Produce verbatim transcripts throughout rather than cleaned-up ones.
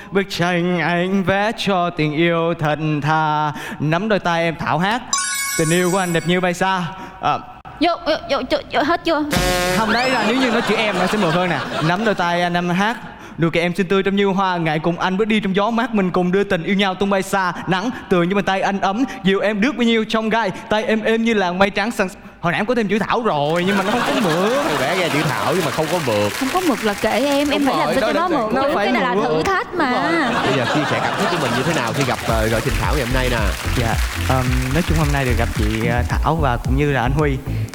bức tranh anh vẽ cho tình yêu thật thà. Nắm đôi tay em thảo hát, tình yêu của anh đẹp như bay xa. à, Vô, vô, vô, vô, vô hết chưa? Không, đấy là nếu như nói chữ em nó sẽ mượt hơn nè. Nắm đôi tay anh em hát, nụ cười em xinh tươi trong như hoa, ngại cùng anh bước đi trong gió mát, mình cùng đưa tình yêu nhau tung bay xa. Nắng tựa như bàn tay anh ấm, dịu em đứt bao nhiêu trong gai, tay em êm như làn mây trắng săn. Hồi nãy em có thêm chữ thảo rồi nhưng mà nó không có mượt. Hồi nãy nghe chữ thảo nhưng mà không có mượt. Không có mực là kệ em, em phải làm sao cho nó mượt chứ. Cái này là thử thách mà. Bây giờ chia sẻ cảm xúc của mình như thế nào khi gặp uh, Rồi Trình Thảo ngày hôm nay nè? Dạ, um, nói chung hôm nay được gặp chị uh, Thảo và cũng như là anh Huy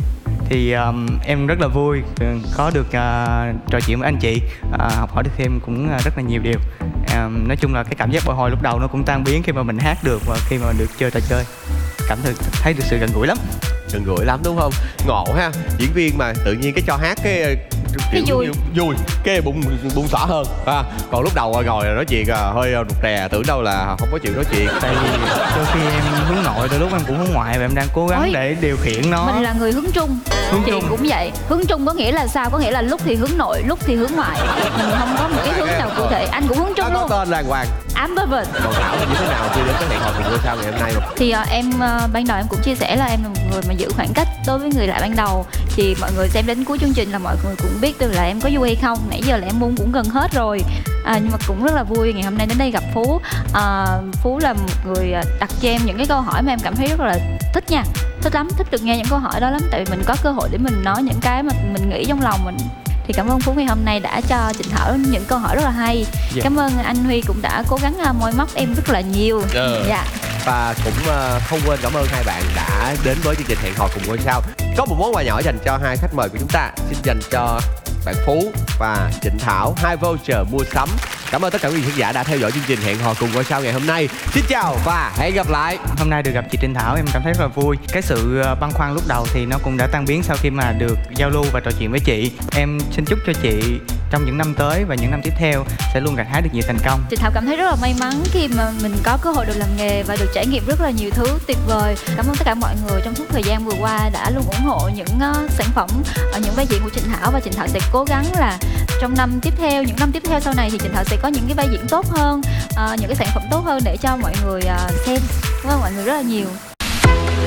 thì um, em rất là vui có được uh, trò chuyện với anh chị, uh, học hỏi được thêm cũng uh, rất là nhiều điều. Um, nói chung là cái cảm giác bồi hồi lúc đầu nó cũng tan biến khi mà mình hát được và khi mà được chơi trò chơi, cảm thấy thấy được sự gần gũi lắm. Gần gũi lắm đúng không? Ngộ ha, diễn viên mà tự nhiên cái cho hát cái cái vui vui cái bụng bụng xỏ hơn à, còn lúc đầu ngồi nói chuyện à, hơi rụt rè, tưởng đâu là không có chịu nói chuyện. Tại vì đôi khi em hướng nội, đôi lúc em cũng hướng ngoại và em đang cố gắng Ôi, để điều khiển nó. mình là người hướng trung. Hướng chị trung. cũng vậy. Hướng trung có nghĩa là sao? Có nghĩa là lúc thì hướng nội, lúc thì hướng ngoại. Mình không có một cái hướng nào cụ thể. Anh cũng hướng trung Nó luôn. có tên đàng hoàng. Ambivert. Còn Thảo thì như thế nào khi đến cái hẹn hò cùng ngôi sao ngày hôm nay không? Thì uh, em uh, ban đầu em cũng chia sẻ là em là một người mà giữ khoảng cách đối với người lạ ban đầu. Thì mọi người xem đến cuối chương trình là mọi người cũng biết được là em có vui hay không. Nãy giờ là em muốn cũng gần hết rồi. À, nhưng mà cũng rất là vui ngày hôm nay đến đây gặp Phú. À, Phú là một người đặt cho em những cái câu hỏi mà em cảm thấy rất là thích nha. Thích lắm, thích được nghe những câu hỏi đó lắm. Tại vì mình có cơ hội để mình nói những cái mà mình nghĩ trong lòng mình. Thì cảm ơn Phú ngày hôm nay đã cho Trình Thảo những câu hỏi rất là hay. Yeah. Cảm ơn anh Huy cũng đã cố gắng môi móc em rất là nhiều. Yeah. Dạ. Và cũng uh, không quên cảm ơn hai bạn đã đến với chương trình hẹn hò cùng ngôi sao. Có một món quà nhỏ dành cho hai khách mời của chúng ta, xin dành cho bạn Phú và Trịnh Thảo hai voucher mua sắm. Cảm ơn tất cả quý vị khán giả đã theo dõi chương trình hẹn hò cùng ngôi sao ngày hôm nay. Xin chào và hẹn gặp lại. Hôm nay được gặp chị Trinh Thảo em cảm thấy rất là vui. Cái sự băn khoăn lúc đầu thì nó cũng đã tan biến sau khi mà được giao lưu và trò chuyện với chị. Em xin chúc cho chị trong những năm tới và những năm tiếp theo sẽ luôn gặt hái được nhiều thành công. Chị Thảo cảm thấy rất là may mắn khi mà mình có cơ hội được làm nghề và được trải nghiệm rất là nhiều thứ tuyệt vời. Cảm ơn tất cả mọi người trong suốt thời gian vừa qua đã luôn ủng hộ những uh, sản phẩm ở những vai diễn của Trịnh Thảo, và Trịnh Thảo sẽ cố gắng là trong năm tiếp theo, những năm tiếp theo sau này thì Trịnh Thảo sẽ có những cái vai diễn tốt hơn, uh, những cái sản phẩm tốt hơn để cho mọi người uh, xem. Cảm ơn mọi người rất là nhiều.